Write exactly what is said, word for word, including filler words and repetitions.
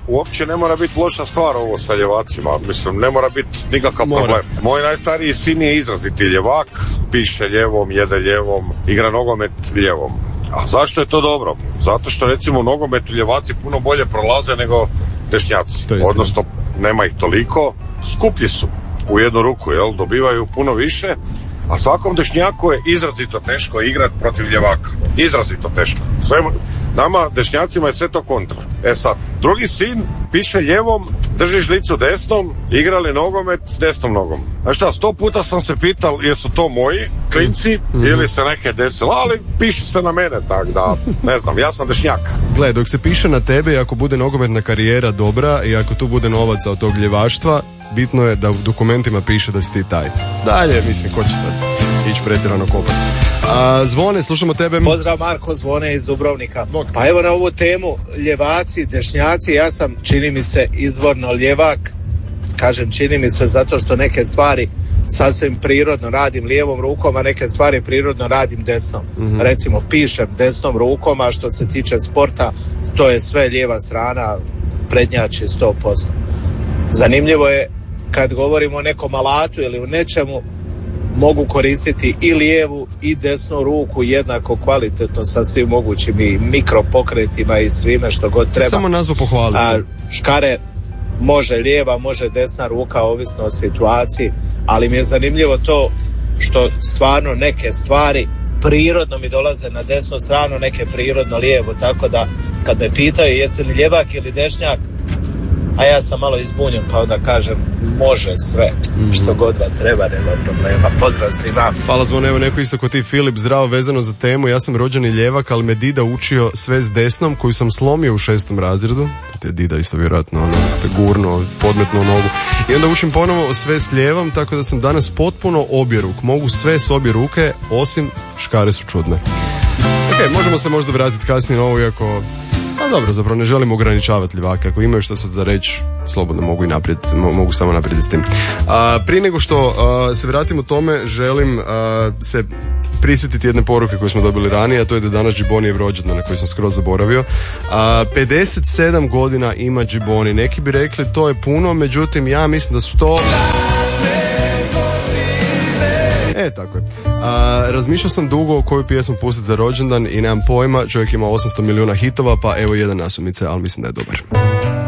uopće ne mora biti loša stvar ovo sa ljevacima. Mislim, ne mora biti nikakav Mora. problem. Moj najstariji sin je izraziti ljevak, piše ljevom, jede ljevom, igra nogomet ljevom. A zašto je to dobro? Zato što recimo u nogometu ljevaci puno bolje prolaze nego dešnjaci. Odnosno, nema ih toliko, skuplji su u jednu ruku, jel? Dobivaju puno više, a svakom dešnjaku je izrazito teško igrati protiv ljevaka. Izrazito teško. Sve, nama dešnjacima je sve to kontra. E sad, drugi sin piše ljevom, drži žlicu desnom, igrali nogomet s desnom nogom. Znaš šta, sto puta sam se pital jesu to moji klinci mm-hmm. ili se neke desilo, ali piše se na mene, tak da, ne znam, ja sam dešnjak. Gle, dok se piše na tebe i ako bude nogometna karijera dobra i ako tu bude novaca od tog ljevaštva, bitno je da u dokumentima piše da si ti taj. Dalje, mislim, ko će sad ići pretjerano kopati. A, Zvone, slušamo tebe. Pozdrav Marko, Zvone iz Dubrovnika. Pa evo na ovu temu, ljevaci, dešnjaci, ja sam, čini mi se, izvorno ljevak. Kažem čini mi se zato što neke stvari sasvim prirodno radim lijevom rukom, a neke stvari prirodno radim desnom. Mm-hmm. Recimo, pišem desnom rukom, a što se tiče sporta, to je sve lijeva strana, prednjači sto posto. Zanimljivo je, kad govorimo o nekom alatu ili u nečemu, mogu koristiti i lijevu i desnu ruku jednako kvalitetno sa svim mogućim i mikropokretima i svime što god treba. Samo nazvu pohvaliti. A škare može lijeva, može desna ruka, ovisno o situaciji, ali mi je zanimljivo to što stvarno neke stvari prirodno mi dolaze na desnu stranu, neke prirodno lijevo, tako da kad me pitaju jesi li ljevak ili dešnjak, a ja sam malo izbunjen, kao da kažem, može sve, mm-hmm. što god vam treba, nema problema. Pozdrav svima. Hvala Zvone, evo neko isto ko ti, Filip, zdravo, vezano za temu. Ja sam rođeni ljevak, ali me dida učio sve s desnom, koju sam slomio u šestom razredu. Te dida isto vjerojatno, ono, te gurno, podmetno nogu. I onda učim ponovo sve s lijevom, tako da sam danas potpuno obje ruk. Mogu sve s obje ruke, osim škare su čudne. Ok, možemo se možda vratiti kasnije na ovo, iako... A dobro, zapravo ne želim ograničavati ljevake. Ako imaju što sad za reći, slobodno mogu i naprijed, mogu samo naprijed s tim. A, prije nego što a, se vratimo tome, želim a, se prisjetiti jedne poruke koje smo dobili ranije, a to je da danas Džibonijev rođendan, na koji sam skroz zaboravio. A, pedeset sedam godina ima Džiboni. Neki bi rekli to je puno, međutim ja mislim da su to... E, tako je. A, razmišljao sam dugo koju pjesmu pustiti za rođendan i nemam pojma, čovjek ima osamsto milijuna hitova, pa evo jedan nasumice, ali mislim da je dobar.